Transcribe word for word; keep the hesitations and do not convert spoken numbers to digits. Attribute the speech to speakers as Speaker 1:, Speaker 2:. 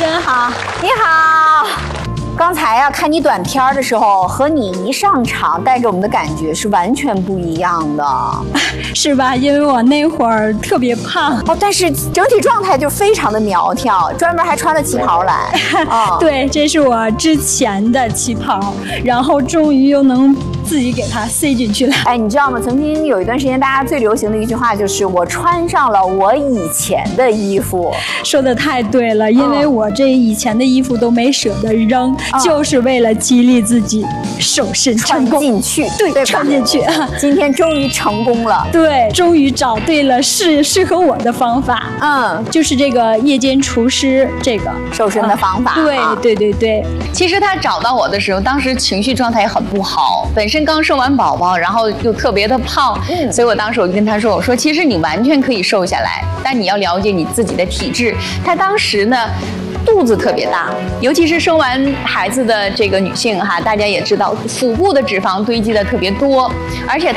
Speaker 1: 真好，
Speaker 2: 你好。刚才呀、啊，看你短片的时候，和你一上场带给我们的感觉是完全不一样的，
Speaker 1: 是吧？因为我那会儿特别胖
Speaker 2: 哦，但是整体状态就非常的苗条，专门还穿了旗袍来。
Speaker 1: 哦、对，这是我之前的旗袍，然后终于又能自己给它塞进去了。
Speaker 2: 哎，你知道吗？曾经有一段时间，大家最流行的一句话就是“我穿上了我以前的衣服”。
Speaker 1: 说的太对了，因为我这以前的衣服都没舍得扔。哦、就是为了激励自己瘦身成功，
Speaker 2: 穿进去，
Speaker 1: 对，
Speaker 2: 对
Speaker 1: 穿进去。
Speaker 2: 今天终于成功了，
Speaker 1: 对，终于找对了适适合我的方法。嗯，就是这个夜间厨师这个
Speaker 2: 瘦身的方法。
Speaker 1: 嗯、对、啊、对对对。
Speaker 3: 其实他找到我的时候，当时情绪状态也很不好，本身刚生完宝宝，然后又特别的胖，嗯，所以我当时我就跟他说，我说其实你完全可以瘦下来，但你要了解你自己的体质。他当时呢。肚子特别大，尤其是生完孩子的这个女性哈，大家也知道，腹部的脂肪堆积的特别多，而且